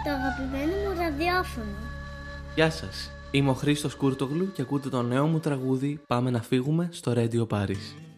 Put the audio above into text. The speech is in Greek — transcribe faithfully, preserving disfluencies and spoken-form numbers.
το αγαπημένο μου ραδιόφωνο. Γεια σας, είμαι ο Χρήστος Κούρτογλου και ακούτε το νέο μου τραγούδι «Πάμε να φύγουμε» στο Radio Paris.